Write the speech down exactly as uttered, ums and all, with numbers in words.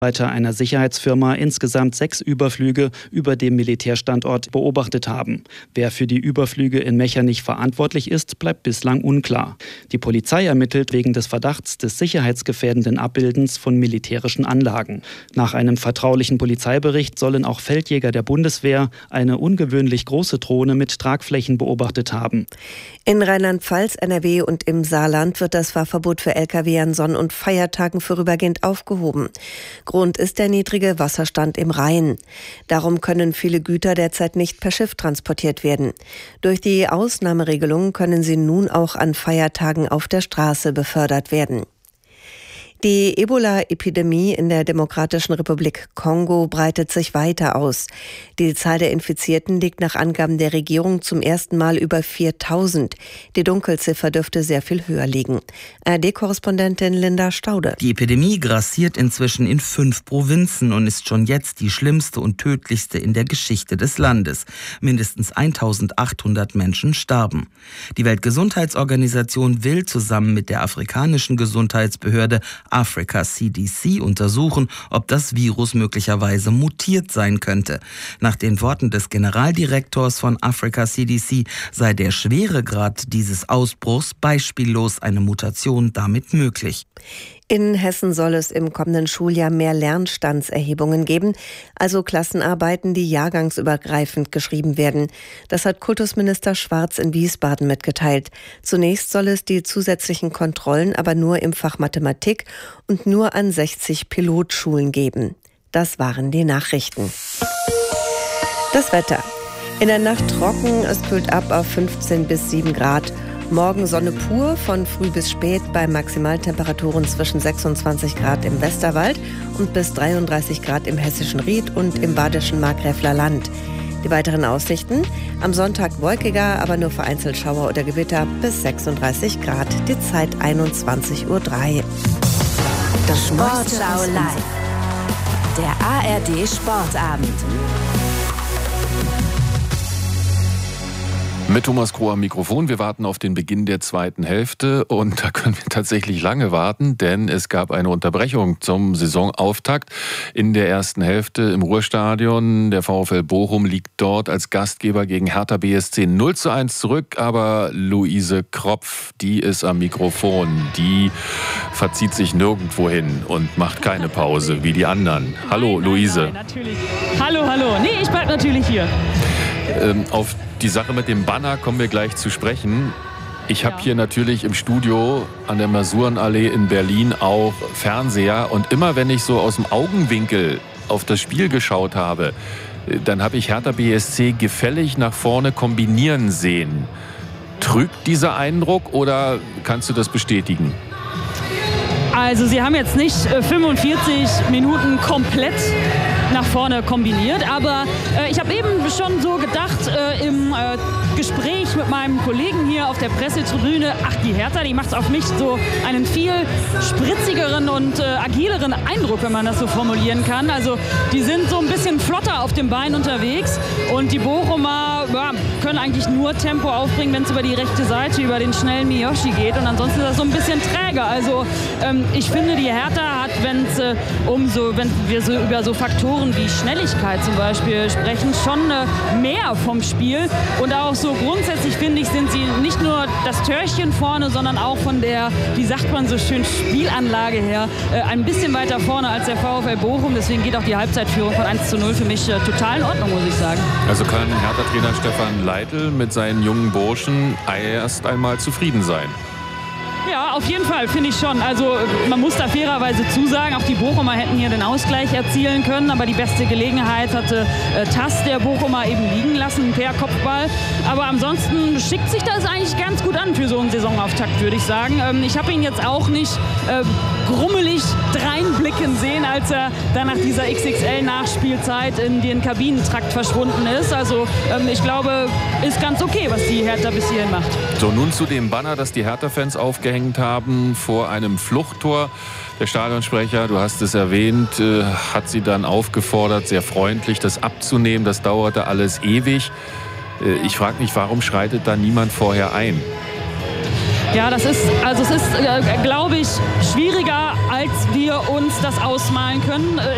Mitarbeiter einer Sicherheitsfirma insgesamt sechs Überflüge über dem Militärstandort beobachtet haben. Wer für die Überflüge in Mechernich verantwortlich ist, bleibt bislang unklar. Die Polizei ermittelt wegen des Verdachts des sicherheitsgefährdenden Abbildens von militärischen Anlagen. Nach einem vertraulichen Polizeibericht sollen auch Feldjäger der Bundeswehr eine ungewöhnlich große Drohne mit Tragflächen beobachtet haben. In Rheinland-Pfalz, N R W und im Saarland wird das Fahrverbot für L K W an Sonn- und Feiertagen vorübergehend aufgehoben. Grund ist der niedrige Wasserstand im Rhein. Darum können viele Güter derzeit nicht per Schiff transportiert werden. Durch die Ausnahmeregelung können sie nun auch an Feiertagen auf der Straße befördert werden. Die Ebola-Epidemie in der Demokratischen Republik Kongo breitet sich weiter aus. Die Zahl der Infizierten liegt nach Angaben der Regierung zum ersten Mal über viertausend. Die Dunkelziffer dürfte sehr viel höher liegen. A R D-Korrespondentin Linda Staude. Die Epidemie grassiert inzwischen in fünf Provinzen und ist schon jetzt die schlimmste und tödlichste in der Geschichte des Landes. Mindestens eintausendachthundert Menschen starben. Die Weltgesundheitsorganisation will zusammen mit der afrikanischen Gesundheitsbehörde Africa C D C untersuchen, ob das Virus möglicherweise mutiert sein könnte. Nach den Worten des Generaldirektors von Africa C D C sei der Schweregrad dieses Ausbruchs beispiellos, eine Mutation damit möglich. In Hessen soll es im kommenden Schuljahr mehr Lernstandserhebungen geben, also Klassenarbeiten, die jahrgangsübergreifend geschrieben werden. Das hat Kultusminister Schwarz in Wiesbaden mitgeteilt. Zunächst soll es die zusätzlichen Kontrollen aber nur im Fach Mathematik und nur an sechzig Pilotschulen geben. Das waren die Nachrichten. Das Wetter. In der Nacht trocken, es kühlt ab auf fünfzehn bis sieben Grad. Morgen Sonne pur, von früh bis spät bei Maximaltemperaturen zwischen sechsundzwanzig Grad im Westerwald und bis dreiunddreißig Grad im hessischen Ried und im badischen Markgräfler Land. Die weiteren Aussichten: am Sonntag wolkiger, aber nur vereinzelt Schauer oder Gewitter bis sechsunddreißig Grad. Die Zeit einundzwanzig Uhr drei. Das Sportschau live. Der A R D Sportabend. Mit Thomas Kroh am Mikrofon. Wir warten auf den Beginn der zweiten Hälfte und da können wir tatsächlich lange warten, denn es gab eine Unterbrechung zum Saisonauftakt in der ersten Hälfte im Ruhrstadion. Der VfL Bochum liegt dort als Gastgeber gegen Hertha B S C null zu eins zurück, aber Luise Kropf, die ist am Mikrofon, die verzieht sich nirgendwo hin und macht keine Pause wie die anderen. Hallo nein, Luise. Nein, nein, natürlich. Hallo, hallo. Nee, ich bleib natürlich hier. Ähm, auf die Sache mit dem Banner kommen wir gleich zu sprechen. Ich habe ja. hier natürlich im Studio an der Masurenallee in Berlin auch Fernseher. Und immer wenn ich so aus dem Augenwinkel auf das Spiel geschaut habe, dann habe ich Hertha B S C gefällig nach vorne kombinieren sehen. Trügt dieser Eindruck oder kannst du das bestätigen? Also sie haben jetzt nicht fünfundvierzig Minuten komplett nach vorne kombiniert, aber äh, ich habe eben schon so gedacht äh, im äh, Gespräch mit meinem Kollegen hier auf der Pressetribüne, ach, die Hertha, die macht auf mich so einen viel spritzigeren und äh, agileren Eindruck, wenn man das so formulieren kann. Also die sind so ein bisschen flotter auf dem Bein unterwegs und die Bochumer ja, können eigentlich nur Tempo aufbringen, wenn es über die rechte Seite, über den schnellen Miyoshi geht, und ansonsten ist das so ein bisschen träger. Also ähm, ich finde, die Hertha hat, wenn es äh, um so, wenn wir so über so Faktoren wie Schnelligkeit zum Beispiel sprechen, schon äh, mehr vom Spiel, und auch so grundsätzlich, finde ich, sind sie nicht nur das Törchen vorne, sondern auch von der, wie sagt man so schön, Spielanlage her äh, ein bisschen weiter vorne als der VfL Bochum. Deswegen geht auch die Halbzeitführung von eins zu null für mich äh, total in Ordnung, muss ich sagen. Also kann Hertha-Trainer Stefan Leitl mit seinen jungen Burschen erst einmal zufrieden sein? Ja, auf jeden Fall, finde ich schon. Also man muss da fairerweise zusagen, auch die Bochumer hätten hier den Ausgleich erzielen können, aber die beste Gelegenheit hatte äh, Tass, der Bochumer, eben liegen lassen per Kopfball. Aber ansonsten schickt sich das eigentlich ganz gut an für so einen Saisonauftakt, würde ich sagen. Ähm, ich habe ihn jetzt auch nicht äh, grummelig dreinblicken sehen, als er dann nach dieser X X L-Nachspielzeit in den Kabinentrakt verschwunden ist. Also ähm, ich glaube, ist ganz okay, was die Hertha bis hierhin macht. So, nun zu dem Banner, das die Hertha-Fans aufgehängt haben vor einem Fluchttor. Der Stadionsprecher, du hast es erwähnt, hat sie dann aufgefordert, sehr freundlich das abzunehmen. Das dauerte alles ewig. Ich frage mich, warum schreitet da niemand vorher ein? Ja, das ist, also es ist, äh, glaube ich, schwieriger, als wir uns das ausmalen können.